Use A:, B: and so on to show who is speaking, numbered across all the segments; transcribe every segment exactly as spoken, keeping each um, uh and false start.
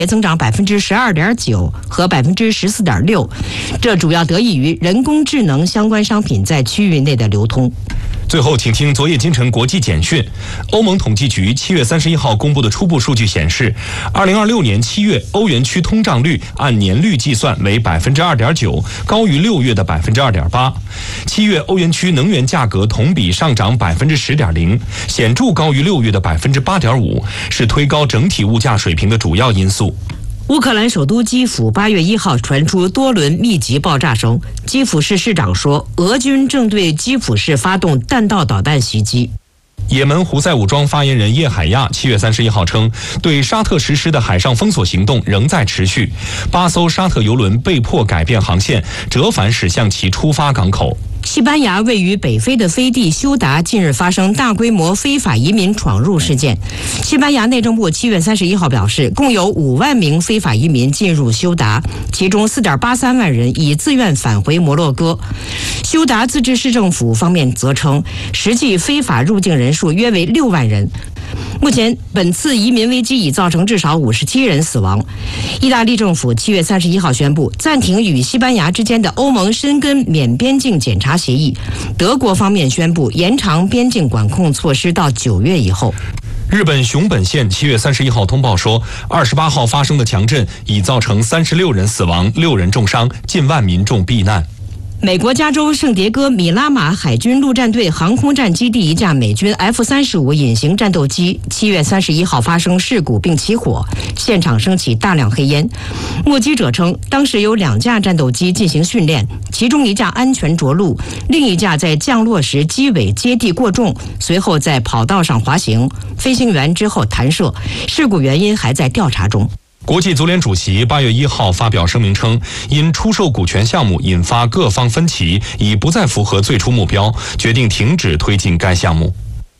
A: 增长百分之十二点九和百分之十四点六，这主要得益于人工智能相关商品在区域内的流通。
B: 最后，请听昨夜今晨国际简讯。欧盟统计局七月三十一号公布的初步数据显示，二零二六年七月欧元区通胀率按年率计算为百分之二点九，高于六月的百分之二点八。七月欧元区能源价格同比上涨百分之十点零，显著高于六月的百分之八点五，是推高整体物价水平的主要因素。
A: 乌克兰首都基辅八月一号传出多轮密集爆炸声，基辅市市长说，俄军正对基辅市发动弹道导弹袭击。
B: 也门胡塞武装发言人叶海亚七月三十一号称，对沙特实施的海上封锁行动仍在持续，八艘沙特油轮被迫改变航线，折返驶向其出发港口。
A: 西班牙位于北非的飞地休达近日发生大规模非法移民闯入事件。西班牙内政部七月三十一号表示，共有五万名非法移民进入休达，其中四点八三万人已自愿返回摩洛哥。休达自治市政府方面则称，实际非法入境人数约为六万人。目前，本次移民危机已造成至少五十七人死亡。意大利政府七月三十一号宣布暂停与西班牙之间的欧盟申根免边境检查协议。德国方面宣布延长边境管控措施到九月以后。
B: 日本熊本县七月三十一号通报说，二十八号发生的强震已造成三十六人死亡、六人重伤，近万民众避难。
A: 美国加州圣迭戈米拉马海军陆战队航空战基地一架美军 F 三十五 隐形战斗机七月三十一号发生事故并起火，现场升起大量黑烟。目击者称，当时有两架战斗机进行训练，其中一架安全着陆，另一架在降落时机尾接地过重，随后在跑道上滑行，飞行员之后弹射，事故原因还在调查中。
B: 国际足联主席八月一号发表声明称，因出售股权项目引发各方分歧，已不再符合最初目标，决定停止推进该项目。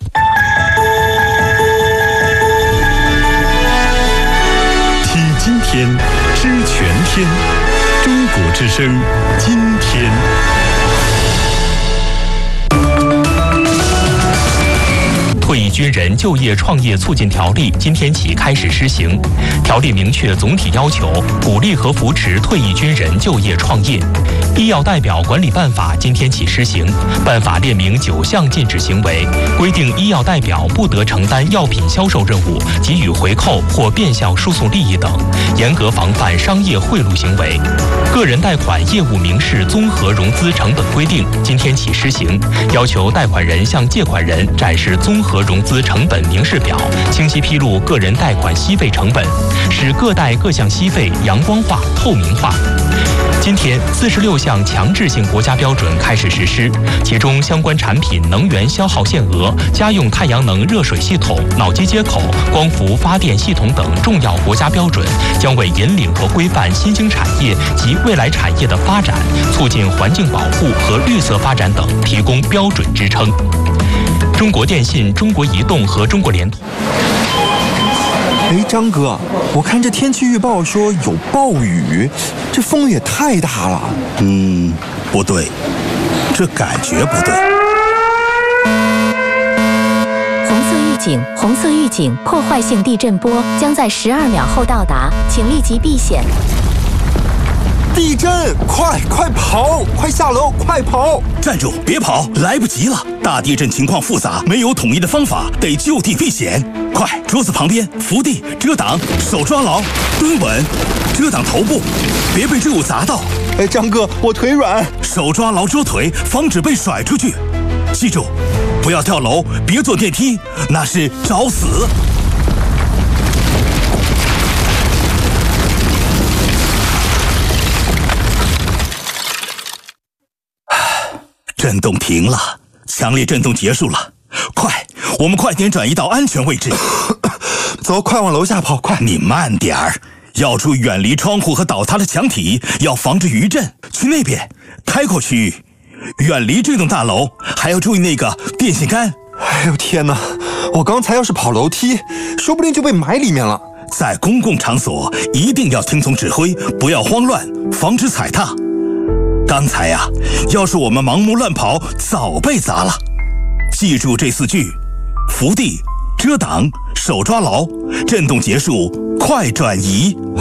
C: 听今天，知全天，中国之声，今天。
D: 退役军人就业创业促进条例今天起开始施行。条例明确总体要求，鼓励和扶持退役军人就业创业。医药代表管理办法今天起施行，办法列明九项禁止行为，规定医药代表不得承担药品销售任务、给予回扣或变相输送利益等，严格防范商业贿赂行为。个人贷款业务明示综合融资成本规定今天起施行，要求贷款人向借款人展示综合融资成本明示表，清晰披露个人贷款息费成本，使各贷各项息费阳光化、透明化。今天，四十六项强制性国家标准开始实施，其中相关产品能源消耗限额、家用太阳能热水系统、脑机接口、光伏发电系统等重要国家标准，将为引领和规范新兴产业及未来产业的发展，促进环境保护和绿色发展等提供标准支撑。中国电信、中国移动和中国联通。
E: 哎，张哥，我看这天气预报说有暴雨，这风也太大了。
F: 嗯，不对，这感觉不对。
G: 红色预警，红色预警，破坏性地震波将在十二秒后到达，请立即避险。
E: 地震！快快跑！快下楼！快跑！
F: 站住！别跑，来不及了！大地震情况复杂，没有统一的方法，得就地避险。快，桌子旁边伏地遮挡，手抓牢，蹲稳，遮挡头部，别被坠物砸到。
E: 哎，张哥，我腿软，
F: 手抓牢遮腿，防止被甩出去。记住，不要跳楼，别坐电梯，那是找死。震动停了，强烈震动结束了，快，我们快点转移到安全位置。
E: 走，快往楼下跑，快！
F: 你慢点儿，要注意远离窗户和倒塌的墙体，要防止余震。去那边，开阔区域，远离这栋大楼，还要注意那个电线杆。
E: 哎呦天哪，我刚才要是跑楼梯，说不定就被埋里面了。
F: 在公共场所一定要听从指挥，不要慌乱，防止踩踏。刚才呀、啊，要是我们盲目乱跑，早被砸了。记住这四句：伏地、遮挡、手抓牢，震动结束， 快转移。